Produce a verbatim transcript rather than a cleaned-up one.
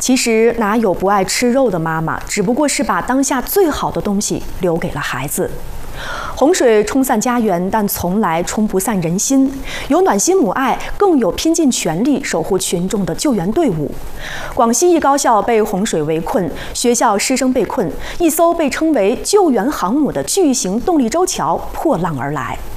其实哪有不爱吃肉的妈妈，只不过是把当下最好的东西留给了孩子。洪水冲散家园，但从来冲不散人心。有暖心母爱，更有拼尽全力守护群众的救援队伍。广西一高校被洪水围困，学校师生被困，一艘被称为“救援航母”的巨型动力舟桥破浪而来。